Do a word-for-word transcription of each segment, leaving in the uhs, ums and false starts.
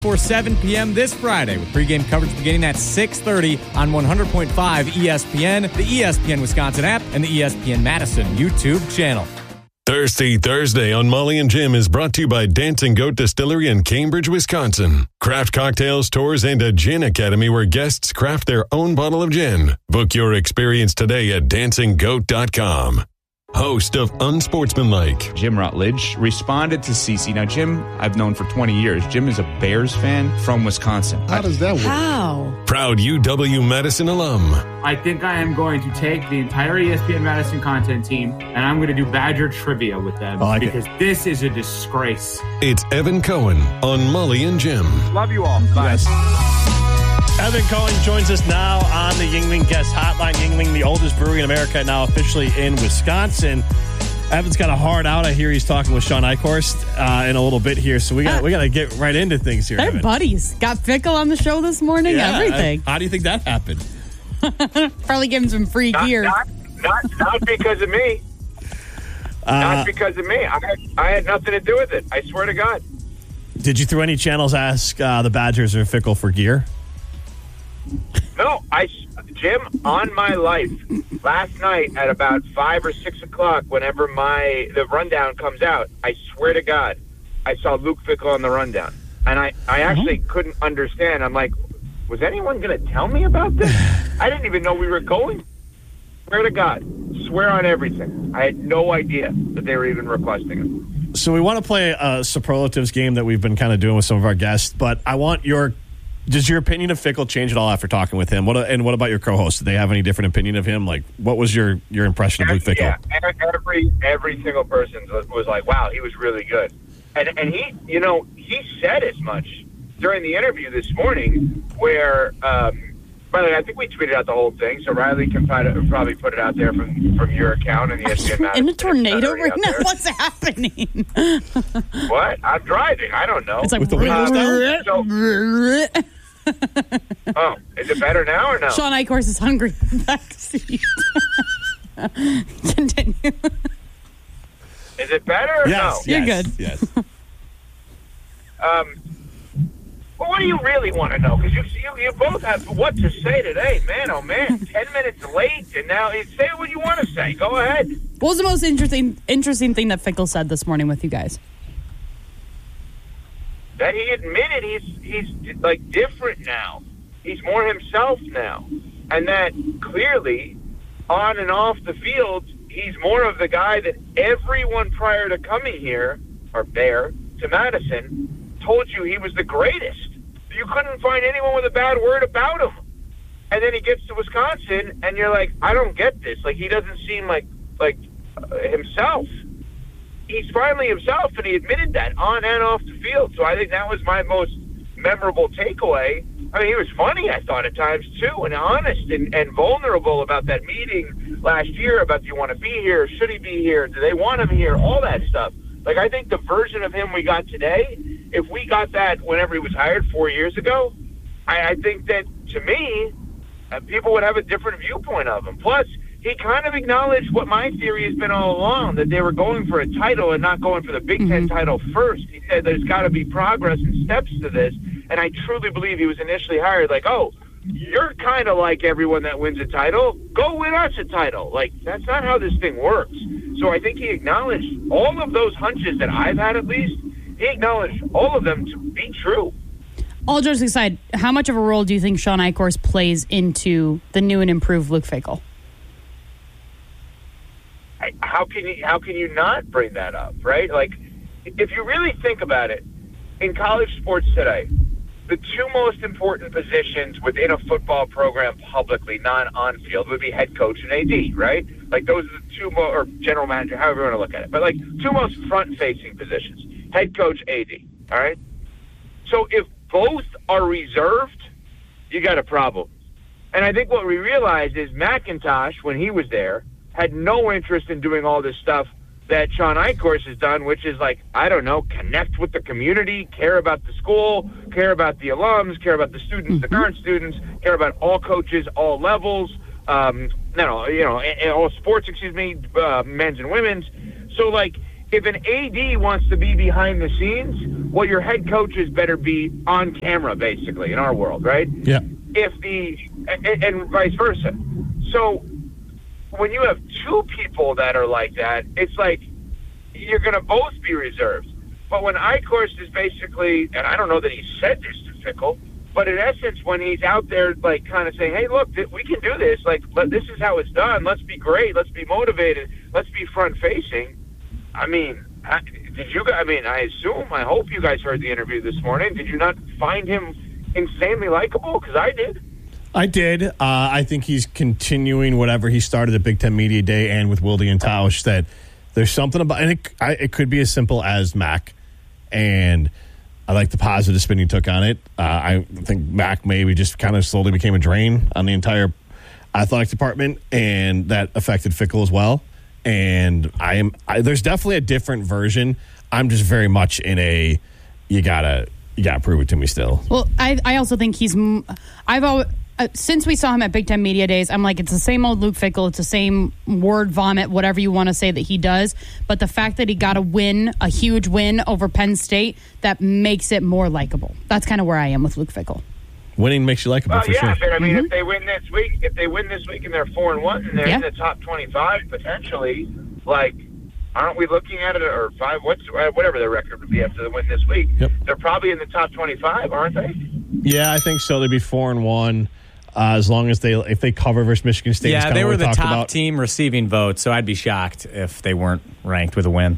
for seven p.m. this Friday with pregame coverage beginning at six thirty on one hundred point five E S P N, the E S P N Wisconsin app, and the E S P N Madison YouTube channel. Thirsty Thursday on Molly and Jim is brought to you by Dancing Goat Distillery in Cambridge, Wisconsin. Craft cocktails, tours, and a gin academy where guests craft their own bottle of gin. Book your experience today at dancing goat dot com. Host of Unsportsmanlike, Jim Rutledge, responded to Cece. Now, Jim, I've known for twenty years. Jim is a Bears fan from Wisconsin. How does that work? How? Proud U W Madison alum. I think I am going to take the entire E S P N Madison content team, and I'm going to do Badger trivia with them like because it. This is a disgrace. It's Evan Cohen on Molly and Jim. Love you all. Bye. Yes. Evan Cohen joins us now on the Yuengling Guest Hotline. Yuengling, the oldest brewery in America, now officially in Wisconsin. Evan's got a hard out. I hear he's talking with Sean Eichhorst uh, in a a little bit here, so we got uh, we got to get right into things here. They're Evan. buddies. Got Fickle on the show this morning. Yeah, everything. I, how do you think that happened? Probably give him some free not, gear. Not, not, not because of me. Uh, not because of me. I had, I had nothing to do with it. I swear to God. Did you through any channels ask uh, the Badgers or Fickle for gear? No, I, Jim, on my life, last night at about five or six o'clock, whenever my the rundown comes out, I swear to God, I saw Luke Fickle on the rundown, and I, I actually mm-hmm. couldn't understand. I'm like, was anyone going to tell me about this? I didn't even know we were going. Swear to God, swear on everything. I had no idea that they were even requesting it. So we want to play a superlatives game that we've been kind of doing with some of our guests, but I want your. Does your opinion of Fickle change at all after talking with him? What and what about your co-host? Do they have any different opinion of him? Like, what was your, your impression of Luke Fickle? Yeah, every every single person was like, "Wow, he was really good," and and he, you know, he said as much during the interview this morning. Where, um, by the way, I think we tweeted out the whole thing, so Riley can probably, probably put it out there from from your account and the E S P N. In a tornado right now, what's happening? What? I'm driving. I don't know. It's like with the windows down. So, oh, is it better now or no? Sean Eichhorst is hungry in the backseat. Continue. Is it better or yes, no? You're yes, good. Yes. Um. Well, what do you really want to know? Because you, you you both have what to say today, man. Oh man, ten minutes late, and now say what you want to say. Go ahead. What was the most interesting interesting thing that Fickle said this morning with you guys? That he admitted he's he's like different now. He's more himself now, and that clearly, on and off the field, he's more of the guy that everyone prior to coming here or there to Madison told you he was the greatest. You couldn't find anyone with a bad word about him. And then he gets to Wisconsin, and you're like, I don't get this. Like, he doesn't seem like like uh, himself. He's finally himself, and he admitted that on and off the field. So I think that was my most memorable takeaway. I mean, he was funny, I thought, at times, too, and honest and, and vulnerable about that meeting last year about do you want to be here? Should he be here? Do they want him here? All that stuff. Like, I think the version of him we got today, if we got that whenever he was hired four years ago, I, I think that, to me, uh, people would have a different viewpoint of him. Plus, he kind of acknowledged what my theory has been all along, that they were going for a title and not going for the Big Ten title first. He said there's got to be progress and steps to this, and I truly believe he was initially hired like, oh, you're kind of like everyone that wins a title. Go win us a title. Like, that's not how this thing works. So I think he acknowledged all of those hunches that I've had, at least, he acknowledged all of them to be true. All jokes aside, how much of a role do you think Sean Eichhorst plays into the new and improved Luke Fickle? How can you how can you not bring that up, right? Like, if you really think about it, in college sports today, the two most important positions within a football program publicly, non-on-field, would be head coach and A D, right? Like, those are the two more, or general manager, however you want to look at it. But, like, two most front-facing positions, head coach, A D, all right? So if both are reserved, you got a problem. And I think what we realized is McIntosh, when he was there, had no interest in doing all this stuff that Sean Eichhorst has done, which is like, I don't know, connect with the community, care about the school, care about the alums, care about the students, mm-hmm. the current students, care about all coaches, all levels, um, no, you know, all sports, excuse me, uh, men's and women's. So, like, if an A D wants to be behind the scenes, well, your head coaches better be on camera, basically, in our world, right? Yeah. If the and, and vice versa. So when you have two people that are like that, it's like you're going to both be reserved. But when Eichhorst is basically, and I don't know that he said this to Fickell, but in essence, when he's out there, like, kind of saying, hey, look, th- we can do this. Like, let, this is how it's done. Let's be great. Let's be motivated. Let's be front-facing. I mean, I, did you guys, I mean, I assume, I hope you guys heard the interview this morning. Did you not find him insanely likable? Because I did. I did. Uh, I think he's continuing whatever he started at Big Ten Media Day and with Wilde and Tausch, that there's something about, and it, I, it could be as simple as Mac. And I like the positive spin you took on it. Uh, I think Mac maybe just kind of slowly became a drain on the entire athletic department, and that affected Fickell as well. And I am I, there's definitely a different version. I'm just very much in a you gotta you gotta prove it to me still. Well, I I also think he's I've always. Uh, since we saw him at Big Ten Media Days, I'm like, it's the same old Luke Fickell. It's the same word vomit, whatever you want to say that he does. But the fact that he got a win, a huge win over Penn State, that makes it more likable. That's kind of where I am with Luke Fickell. Winning makes you likable, well, for yeah, sure. but I mean, Mm-hmm. if they win this week, if they win this week and they're four and one and they're yeah. in the top twenty-five potentially, like, aren't we looking at it or five? What's whatever their record would be after the win this week? Yep. They're probably in the top twenty-five, aren't they? Yeah, I think so. They'd be four and one. Uh, as long as they, if they cover versus Michigan State, yeah, they were the top about. team receiving votes, so I'd be shocked if they weren't ranked with a win.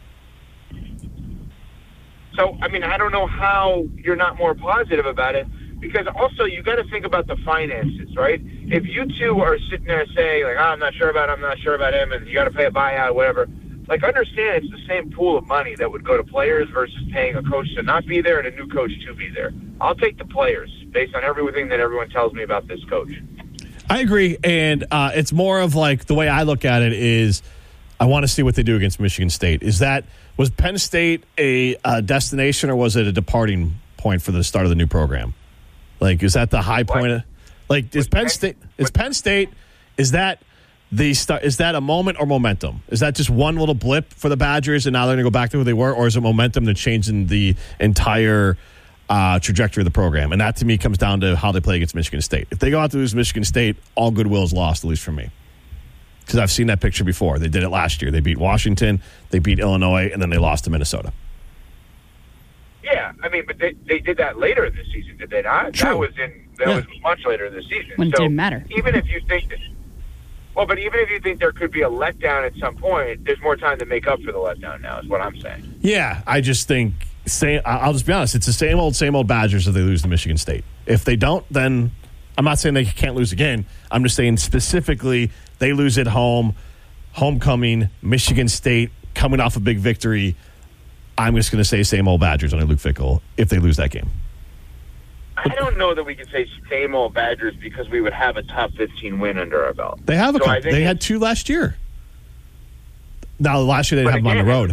So, I mean, I don't know how you're not more positive about it, because also you got to think about the finances, right? If you two are sitting there saying, like, oh, I'm not sure about him, I'm not sure about him, and you got to pay a buyout, whatever, like, understand it's the same pool of money that would go to players versus paying a coach to not be there and a new coach to be there. I'll take the players based on everything that everyone tells me about this coach. I agree, and uh, it's more of like the way I look at it is I want to see what they do against Michigan State. Is that was Penn State a, a destination or was it a departing point for the start of the new program? Like, is that the high What? point? Of, like, is Penn State? Is Penn State? Is that the start? Is that a moment or momentum? Is that just one little blip for the Badgers and now they're going to go back to who they were, or is it momentum that's changing the entire uh, trajectory of the program? And that to me comes down to how they play against Michigan State. If they go out to lose Michigan State, all goodwill is lost, at least for me. Because I've seen that picture before. They did it last year. They beat Washington, they beat Illinois, and then they lost to Minnesota. Yeah, I mean, but they, they did that later in the season, did they not? True. That was in that Yeah. was much later in the season. When it so didn't matter. Even if you think that, well, but even if you think there could be a letdown at some point, there's more time to make up for the letdown now, is what I'm saying. Yeah, I just think, say, I'll just be honest, it's the same old, same old Badgers if they lose to Michigan State. If they don't, then I'm not saying they can't lose again. I'm just saying specifically they lose at home, homecoming, Michigan State, coming off a big victory. I'm just going to say same old Badgers under Luke Fickell if they lose that game. I don't know that we can say same old Badgers because we would have a top fifteen win under our belt. They have a So I couple. think They had it's- two last year. Now, last year they But didn't have them on the again- road.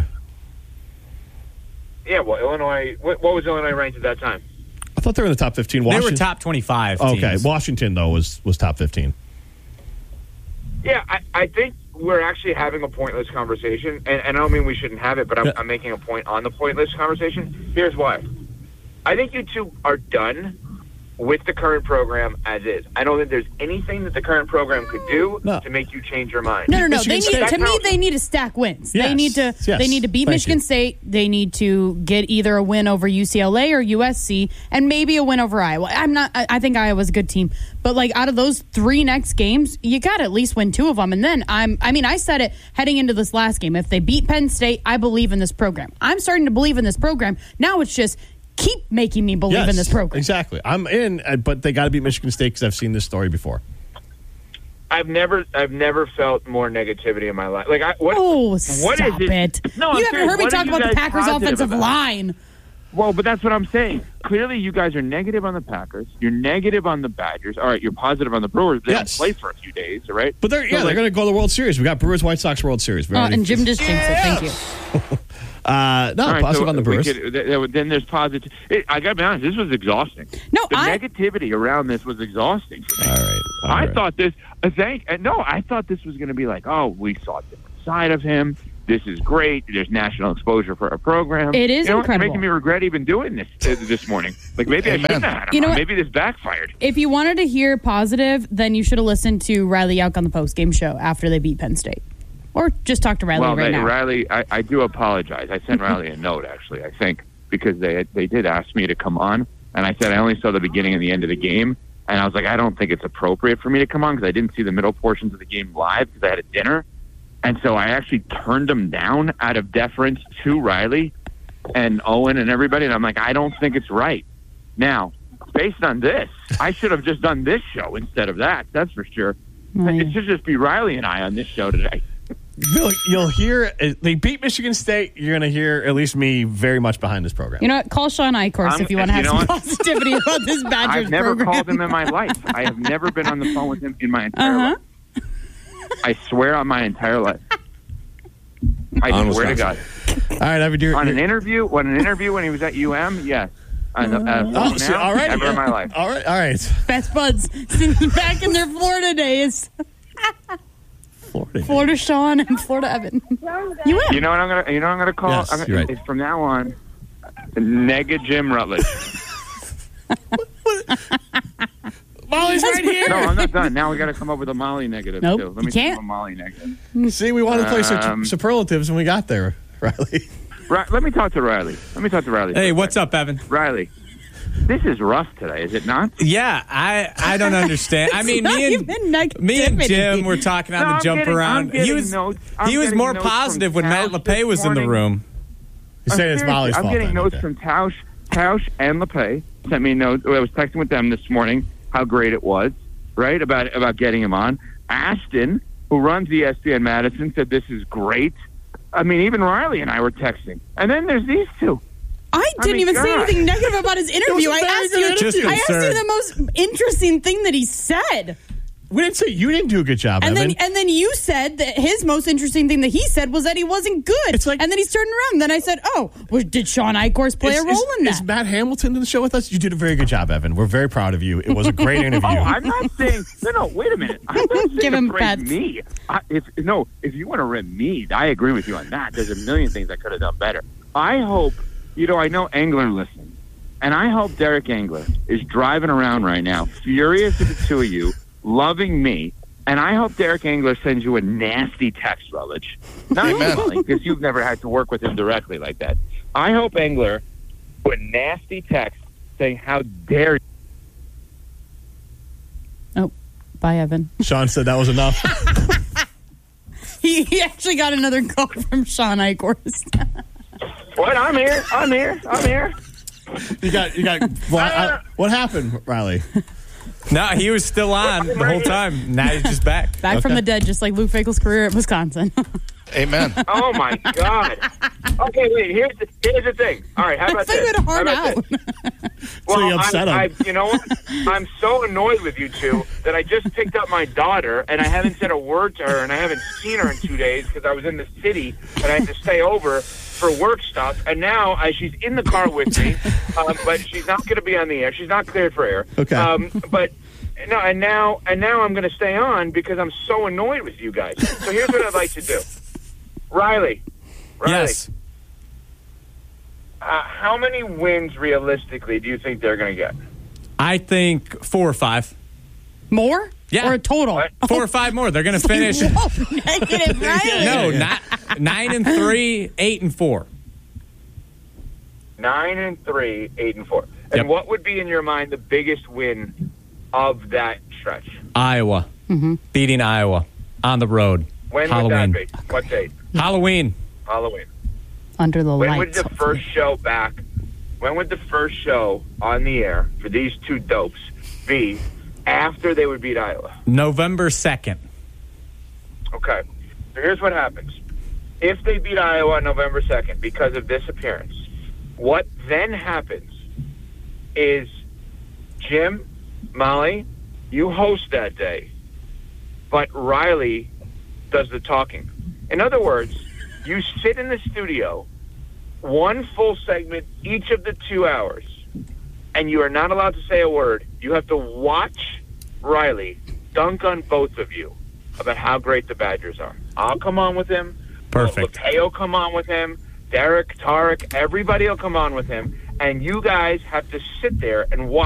Yeah, well, Illinois, what, what was Illinois ranked at that time? I thought they were in the top fifteen. They Washington, were top twenty-five teams. Okay, Washington, though, was, was top fifteen. Yeah, I, I think we're actually having a pointless conversation, and, and I don't mean we shouldn't have it, but I'm, Yeah. I'm making a point on the pointless conversation. Here's why. I think you two are done with the current program as is. I don't think there's anything that the current program could do No. to make you change your mind. No, no, no. Michigan They State- need to me. How- They need to stack wins. Yes, They need to. yes, They need to beat thank Michigan you. State. They need to get either a win over U C L A or U S C, and maybe a win over Iowa. I'm not. I, I think Iowa's a good team, but like out of those three next games, you got to at least win two of them. And then I'm. I mean, I said it heading into this last game. If they beat Penn State, I believe in this program. I'm starting to believe in this program. Now it's just keep making me believe Yes, in this program. exactly. I'm in, uh, but they got to beat Michigan State because I've seen this story before. I've never, I've never felt more negativity in my life. Like, I, what? Oh, what stop is it! No, I'm you haven't serious. heard me What are talk you about the guys Packers' positive offensive about? line. Well, but that's what I'm saying. Clearly, you guys are negative on the Packers. You're negative on the Badgers. All right, you're positive on the Brewers. They Yes. don't play for a few days, all right? But they're yeah, So, they're like- going to go to the World Series. We got Brewers, White Sox World Series. We Uh, already- and Jim just jinxed it. Thank you. uh, no, All right, positive so on the we Brewers. could- th- th- then there's positive. It, I got to be honest. This was exhausting. No, the I- negativity around this was exhausting for me. All right. all I right. thought this. Uh, thank. Uh, no, I thought this was going to be like, oh, we saw a different side of him. this is great. There's national exposure for our program. It is you know, incredible. It's making me regret even doing this uh, this morning. Like maybe I shouldn't have. You know what? Maybe this backfired. If you wanted to hear positive, then you should have listened to Riley Yauk on the postgame show after they beat Penn State. Or just talk to Riley well, right they, now. Riley, I, I do apologize. I sent Riley a note, actually, I think, because they they did ask me to come on. And I said I only saw the beginning and the end of the game. And I was like, I don't think it's appropriate for me to come on because I didn't see the middle portions of the game live because I had a dinner. And so I actually turned them down out of deference to Riley and Owen and everybody. And I'm like, I don't think it's right. Now, based on this, I should have just done this show instead of that. That's for sure. Oh, yeah. It should just be Riley and I on this show today. Bill, you'll hear they beat Michigan State. You're going to hear at least me very much behind this program. You know what? Call Sean Eichhorst I'm- if you want to have you know some what? positivity about this Badgers I've never program. called him in my life. I have never been on the phone with him in my entire Uh-huh. life. I swear on my entire life. I On swear to Wisconsin. God. All right, Evan, you're, On an you're- interview, when an interview when he was at U M, yes. On the, uh, Oh, phone so, now, all right. Never yeah. in my life. All right, all right. Best buds since back in their Florida days. Florida. Florida Sean and Florida Evan. You You know what I'm gonna? You know what I'm gonna call? Yes, I'm gonna, you're right. it's from now on, Nega Jim Rutledge. Molly's right here. No, I'm not done. Now we got to come up with a Molly negative Nope, too. Let you me think can't. of a Molly negative. See, we wanted to play some Um, superlatives when we got there, Riley. Right, let me talk to Riley. Let me talk to Riley. Hey, what's up, Evan? Riley? This is rough today, is it not? Yeah, I I don't understand. I mean, not me and even negativity. me and Jim were talking on No, the I'm jump getting- I'm around. He getting was notes- I'm he was getting more notes from positive when Matt Tausch LePay this was in the morning. room. He's saying it's Seriously, Molly's I'm fault. getting then, notes okay. from Tausch, Tausch and LePay sent me notes. I was texting with them this morning how great it was, right, about about getting him on. Ashton, who runs E S P N Madison, said this is great. I mean, even Riley and I were texting. And then there's these two. I didn't mean, even say God. anything negative about his interview. I better asked than you. an Just I asked you concerned. the most interesting thing that he said, We didn't say you didn't do a good job, and Evan. then and then you said that his most interesting thing that he said was that he wasn't good. It's like- and then he's turning around. Then I said, "Oh, well, did Sean Eichhorst play is, a role is, in is that?" Matt Hamilton in the show with us? You did a very good job, Evan. We're very proud of you. It was a great interview. Oh, I'm not saying. No, no. Wait a minute. I'm not saying Give to him praise pets. me. I, if no, if you want to rip me, I agree with you on that. There's a million things I could have done better. I hope. You know, I know Engler listens, and I hope Derek Engler is driving around right now, furious at the two of you, loving me. And I hope Derek Engler sends you a nasty text, Rutledge. Not Molly, because you've never had to work with him directly like that. I hope Engler put a nasty text saying, "How dare you?" Oh, bye, Evan. Sean said that was enough. He, he actually got another call from Sean Eichhorst. What? I'm here. I'm here. I'm here. You got, you got. Well, I, what happened, Riley? No, he was still on the whole time. Now he's just back. Back from Okay. the dead, just like Luke Fickell's career at Wisconsin. Amen. Oh my God. Okay, wait. Here's the here's the thing. All right, how about It's like this? it hard How about out. this? So you upset I, him. I, you know what? I'm so annoyed with you two that I just picked up my daughter and I haven't said a word to her and I haven't seen her in two days because I was in the city and I had to stay over for work stuff. And now I, she's in the car with me, um, but she's not going to be on the air. She's not cleared for air. Okay. Um, but no, and now and now I'm going to stay on because I'm so annoyed with you guys. So here's what I'd like to do, Riley. Riley. Yes. Uh, how many wins realistically do you think they're going to get? I think four or five. More? Yeah. Or a total? What? Four or five more. They're going to finish. Whoa, negative, Riley. No, not nine and three, eight and four. Nine and three, eight and four. And Yep. what would be in your mind the biggest win of that stretch? Iowa. Beating Iowa on the road. When Halloween. would that be? What date? Halloween. Halloween. Under the When would lights. the first show back? When would the first show on the air for these two dopes be after they would beat Iowa? November second. Okay. So here's what happens. If they beat Iowa on November second because of this appearance, what then happens is Jim, Molly, you host that day, but Riley does the talking. In other words, you sit in the studio one full segment each of the two hours, and you are not allowed to say a word. You have to watch Riley dunk on both of you about how great the Badgers are. I'll come on with him. Perfect. LePay will come on with him. Derek, Tarek, everybody will come on with him. And you guys have to sit there and watch